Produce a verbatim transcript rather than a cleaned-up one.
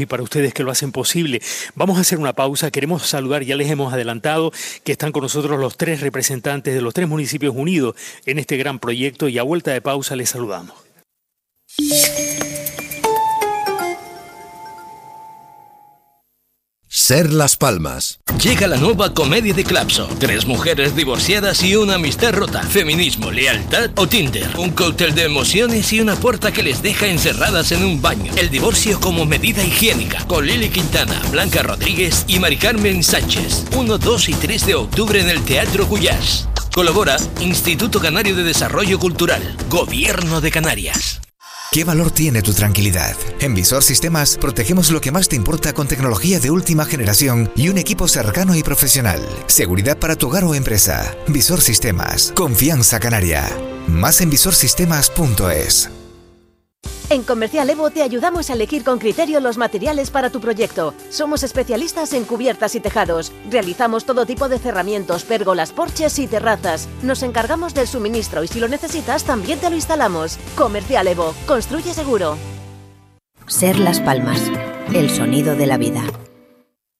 Y para ustedes que lo hacen posible. Vamos a hacer una pausa. Queremos saludar, ya les hemos adelantado que están con nosotros los tres representantes de los tres municipios unidos en este gran proyecto y a vuelta de pausa les saludamos. Ser Las Palmas. Llega la nueva comedia de Clapso. Tres mujeres divorciadas y una amistad rota. Feminismo, lealtad o Tinder. Un cóctel de emociones y una puerta que les deja encerradas en un baño. El divorcio como medida higiénica. Con Lili Quintana, Blanca Rodríguez y Mari Carmen Sánchez. uno, dos y tres de octubre en el Teatro Cuyás. Colabora Instituto Canario de Desarrollo Cultural. Gobierno de Canarias. ¿Qué valor tiene tu tranquilidad? En Visor Sistemas protegemos lo que más te importa con tecnología de última generación y un equipo cercano y profesional. Seguridad para tu hogar o empresa. Visor Sistemas. Confianza canaria. Más en visor sistemas punto es. En Comercial Evo te ayudamos a elegir con criterio los materiales para tu proyecto. Somos especialistas en cubiertas y tejados. Realizamos todo tipo de cerramientos, pérgolas, porches y terrazas. Nos encargamos del suministro y si lo necesitas también te lo instalamos. Comercial Evo. Construye seguro. Ser Las Palmas. El sonido de la vida.